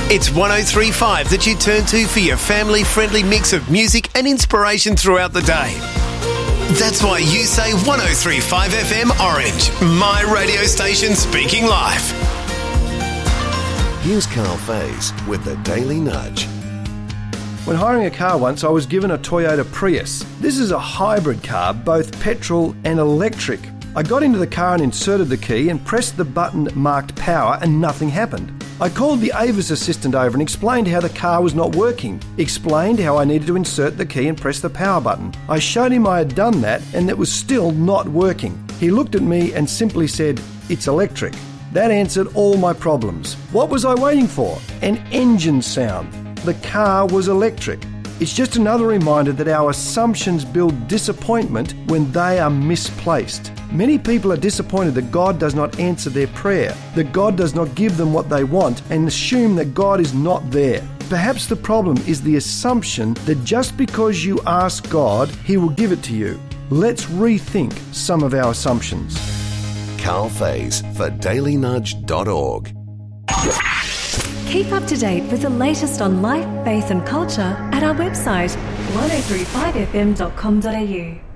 It's 103.5 that you turn to for your family-friendly mix of music and inspiration throughout the day. That's why you say 103.5 FM Orange, my radio station speaking live. Here's Carl Faze with the Daily Nudge. When hiring a car once, I was given a Toyota Prius. This is a hybrid car, both petrol and electric. I got into the car and inserted the key and pressed the button marked power and nothing happened. I called the Avis assistant over and explained how the car was not working, explained how I needed to insert the key and press the power button. I showed him I had done that and it was still not working. He looked at me and simply said, "It's electric." That answered all my problems. What was I waiting for? An engine sound. The car was electric. It's just another reminder that our assumptions build disappointment when they are misplaced. Many people are disappointed that God does not answer their prayer, that God does not give them what they want, and assume that God is not there. Perhaps the problem is the assumption that just because you ask God, He will give it to you. Let's rethink some of our assumptions. Carl Faze for dailynudge.org. Keep up to date with the latest on life, faith and culture at our website 1035fm.com.au.